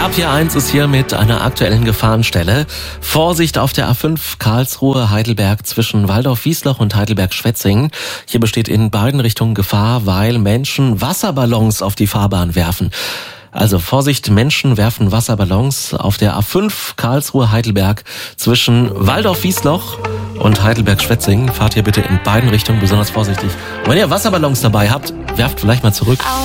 RPR1 ist hier mit einer aktuellen Gefahrenstelle. Vorsicht auf der A5 Karlsruhe-Heidelberg zwischen Waldorf-Wiesloch und Heidelberg-Schwetzingen. Hier besteht in beiden Richtungen Gefahr, weil Menschen Wasserballons auf die Fahrbahn werfen. Also Vorsicht, Menschen werfen Wasserballons auf der A5 Karlsruhe-Heidelberg zwischen Waldorf-Wiesloch und Heidelberg-Schwetzingen. Fahrt hier bitte in beiden Richtungen besonders vorsichtig. Und wenn ihr Wasserballons dabei habt, werft vielleicht mal zurück.